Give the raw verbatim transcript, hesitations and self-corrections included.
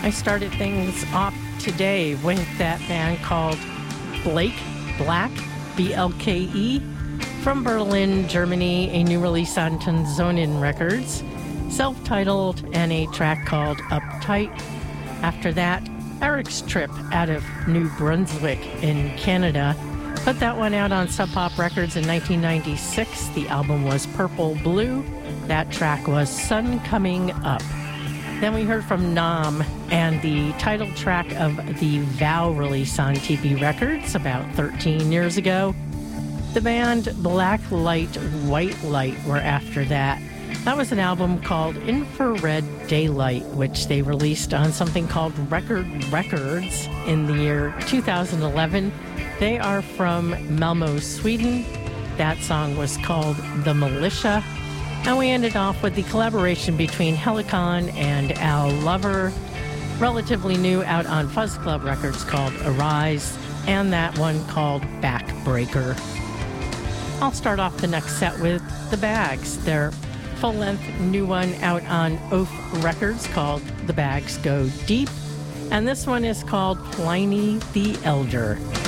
I started things off today with that band called Blake Black, B L K E, from Berlin, Germany, a new release on Tanzonin Records, self-titled, and a track called Uptight. After that, Eric's Trip out of New Brunswick in Canada. Put that one out on Sub Pop Records in nineteen ninety-six. The album was Purple Blue. That track was Sun Coming Up. Then we heard from Nam and the title track of the Vow release on T P Records about thirteen years ago. The band Black Light, White Light were after that. That was an album called Infrared Daylight, which they released on something called Record Records in the year two thousand eleven. They are from Malmö, Sweden. That song was called The Militia. And we ended off with the collaboration between Helicon and Al Lover, relatively new, out on Fuzz Club Records, called Arise, and that one called Backbreaker. I'll start off the next set with The Bags. Their full-length new one out on Oath Records called The Bags Go Deep, and this one is called Pliny the Elder.